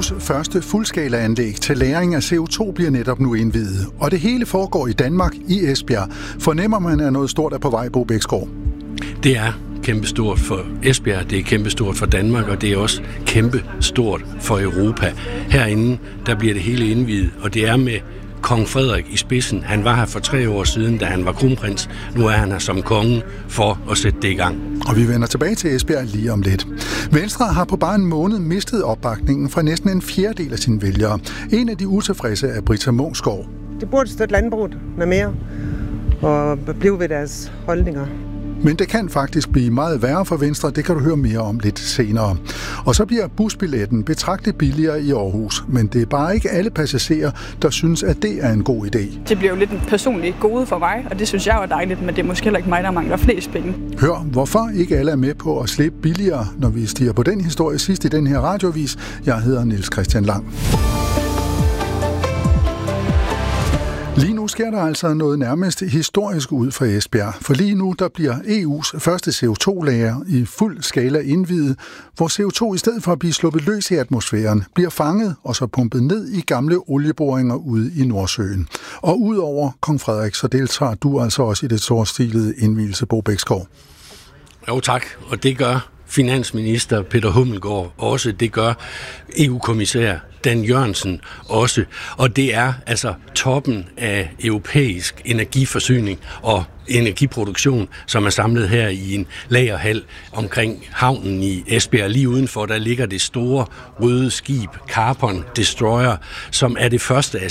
EU's første fuldskalaanlæg til lagring af CO2 bliver netop nu indviet, og det hele foregår i Danmark, i Esbjerg. Fornemmer man, at noget stort er på vej, Bo Bæksgaard? Det er kæmpestort for Esbjerg, det er kæmpestort for Danmark, og det er også kæmpestort for Europa. Herinde, der bliver det hele indviet, og det er med kong Frederik i spidsen. Han var her for 3 år siden, da han var kronprins. Nu er han her som konge for at sætte det i gang. Og vi vender tilbage til Esbjerg lige om lidt. Venstre har på bare en måned mistet opbakningen fra næsten en fjerdedel af sine vælgere. En af de utilfredse er Britta Munksgaard. Det burde støtte landbruget noget mere og blive ved deres holdninger. Men det kan faktisk blive meget værre for Venstre, det kan du høre mere om lidt senere. Og så bliver busbilletten betragteligt billigere i Aarhus, men det er bare ikke alle passagerer, der synes, at det er en god idé. Det bliver jo lidt en personlig gode for mig, og det synes jeg er dejligt, men det er måske heller ikke mig, der mangler flest penge. Hør, hvorfor ikke alle er med på at slippe billigere, når vi stiger på den historie sidst i den her radioavis. Jeg hedder Niels Christian Lang. Lige nu sker der altså noget nærmest historisk ud for Esbjerg, for lige nu der bliver EU's første CO2-lager i fuld skala indviet, hvor CO2 i stedet for at blive sluppet løs i atmosfæren, bliver fanget og så pumpet ned i gamle olieboringer ude i Nordsøen. Og udover kong Frederik, så deltager du altså også i det storstilede indvielse, Bo Bæksgaard. Jo tak, og det gør finansminister Peter Hummelgaard også, det gør EU-kommissær Dan Jørgensen også, og det er altså toppen af europæisk energiforsyning og energiproduktion, som er samlet her i en lagerhal omkring havnen i Esbjerg. Lige udenfor, der ligger det store røde skib Carbon Destroyer, som er det første af